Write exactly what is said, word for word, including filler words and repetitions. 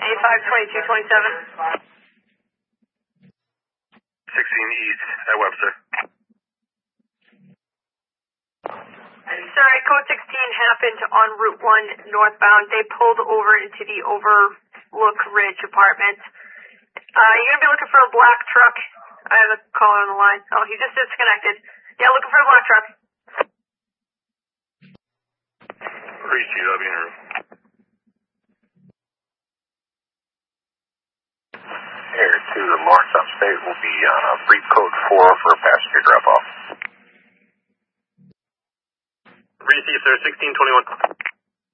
eighty-five twenty-two twenty-seven. sixteen East at Webster. Sorry, code sixteen happened on Route one northbound. They pulled over into the Overlook Ridge apartment. Uh, you're going to be looking for a black truck. I have a caller on the line. Oh, he just disconnected. Yeah, looking for a black truck. three C W in room. Air to the Lawrence Upstate will be on a brief code four for a passenger drop-off. three C, sir, sixteen twenty-one.